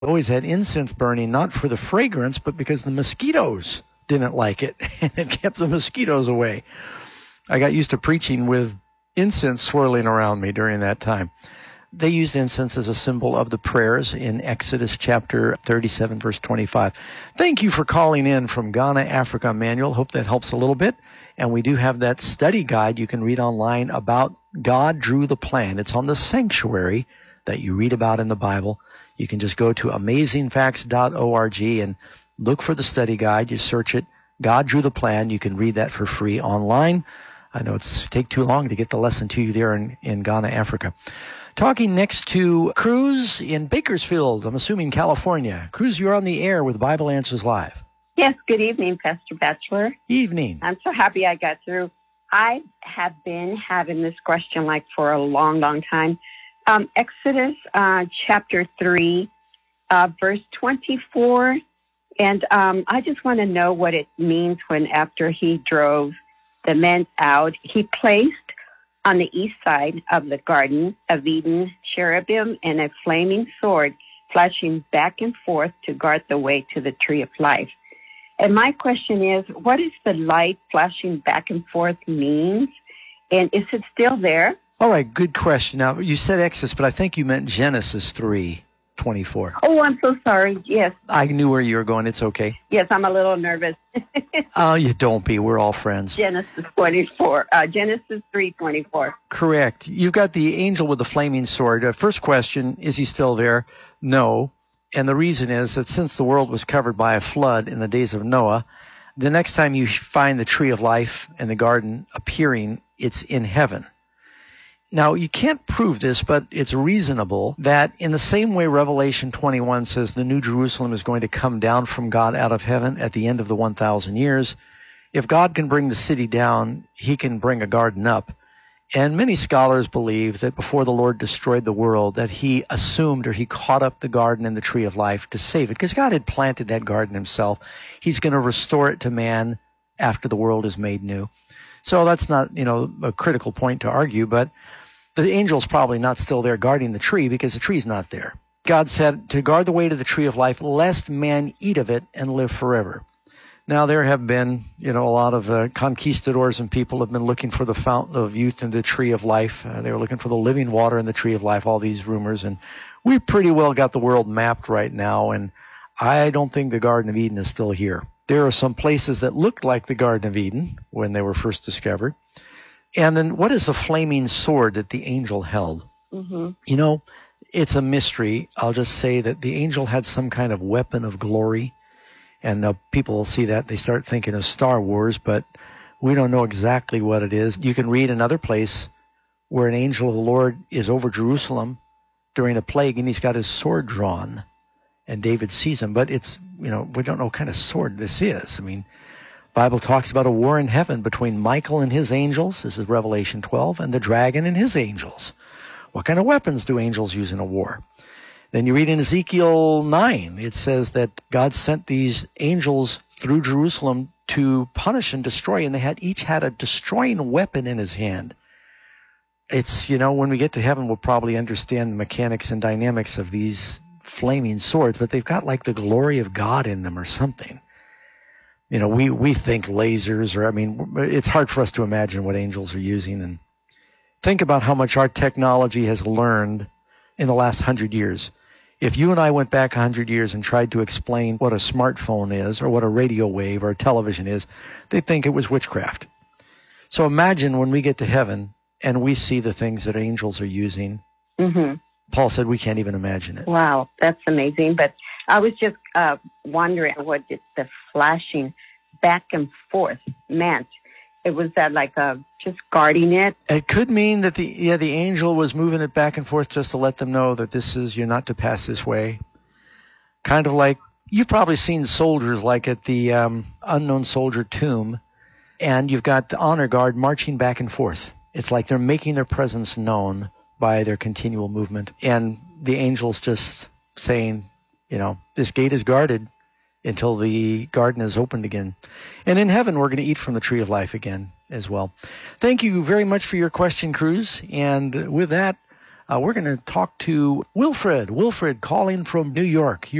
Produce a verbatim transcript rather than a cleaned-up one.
always had incense burning, not for the fragrance, but because the mosquitoes didn't like it, and it kept the mosquitoes away. I got used to preaching with incense swirling around me during that time. They used incense as a symbol of the prayers in Exodus chapter thirty-seven, verse twenty-five. Thank you for calling in from Ghana, Africa, Manuel. Hope that helps a little bit. And we do have that study guide you can read online about God Drew the Plan. It's on the sanctuary that you read about in the Bible. You can just go to amazing facts dot org and look for the study guide. You search it, God Drew the Plan. You can read that for free online. I know it's take too long to get the lesson to you there in, in Ghana, Africa. Talking next to Cruz in Bakersfield, I'm assuming California. Cruz, you're on the air with Bible Answers Live. Yes, good evening, Pastor Batchelor. Evening. I'm so happy I got through. I have been having this question like for a long, long time. Um, Exodus uh, chapter three, uh, verse twenty-four, and um, I just want to know what it means when after he drove the men out, he placed on the east side of the Garden of Eden cherubim and a flaming sword flashing back and forth to guard the way to the tree of life. And my question is, what does the light flashing back and forth means? And is it still there? All right, good question. Now, you said Exodus, but I think you meant Genesis three twenty-four. Oh, I'm so sorry. Yes. I knew where you were going. It's okay. Yes, I'm a little nervous. Oh, you don't be. We're all friends. Genesis twenty-four. Uh, Genesis three twenty-four. Correct. You've got the angel with the flaming sword. Uh, first question, is he still there? No. And the reason is that since the world was covered by a flood in the days of Noah, the next time you find the tree of life in the garden appearing, it's in heaven. Now, you can't prove this, but it's reasonable that in the same way Revelation twenty-one says the New Jerusalem is going to come down from God out of heaven at the end of the one thousand years, if God can bring the city down, he can bring a garden up. And many scholars believe that before the Lord destroyed the world, that he assumed or he caught up the garden and the tree of life to save it, because God had planted that garden himself. He's going to restore it to man after the world is made new. So that's not, you know, a critical point to argue, but the angel's probably not still there guarding the tree because the tree's not there. God said to guard the way to the tree of life, lest man eat of it and live forever. Now, there have been, you know, a lot of uh, conquistadors and people have been looking for the fountain of youth and the tree of life. Uh, they were looking for the living water and the tree of life, all these rumors. And we pretty well got the world mapped right now. And I don't think the Garden of Eden is still here. There are some places that looked like the Garden of Eden when they were first discovered. And then what is the flaming sword that the angel held? Mm-hmm. You know, it's a mystery. I'll just say that the angel had some kind of weapon of glory. And uh, people will see that. They start thinking of Star Wars, but we don't know exactly what it is. You can read another place where an angel of the Lord is over Jerusalem during a plague, and he's got his sword drawn, and David sees him. But it's, you know, we don't know what kind of sword this is. I mean, Bible talks about a war in heaven between Michael and his angels. This is Revelation twelve, and the dragon and his angels. What kind of weapons do angels use in a war? Then you read in Ezekiel nine, it says that God sent these angels through Jerusalem to punish and destroy, and they had each had a destroying weapon in his hand. It's, you know, when we get to heaven, we'll probably understand the mechanics and dynamics of these flaming swords, but they've got like the glory of God in them or something. You know, we, we think lasers, or, I mean, it's hard for us to imagine what angels are using. And think about how much our technology has learned in the last hundred years. If you and I went back a hundred years and tried to explain what a smartphone is or what a radio wave or a television is, they'd think it was witchcraft. So imagine when we get to heaven and we see the things that angels are using. Mm-hmm. Paul said we can't even imagine it. Wow, that's amazing. But I was just uh, wondering what did the flashing back and forth meant. It was that like uh, just guarding it? It could mean that the yeah the angel was moving it back and forth just to let them know that this is, you're not to pass this way. Kind of like, you've probably seen soldiers like at the um, unknown soldier tomb, and you've got the honor guard marching back and forth. It's like they're making their presence known by their continual movement. And the angel's just saying, you know, this gate is guarded until the garden is opened again. And in heaven, we're going to eat from the tree of life again as well. Thank you very much for your question, Cruz. And with that, Uh, we're going to talk to Wilfred. Wilfred calling from New York.